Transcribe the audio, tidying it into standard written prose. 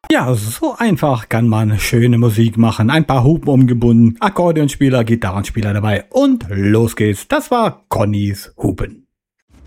Ja, so einfach kann man schöne Musik machen. Ein paar Hupen umgebunden, Akkordeonspieler, Gitarrenspieler dabei und los geht's. Das war Connys Hupen.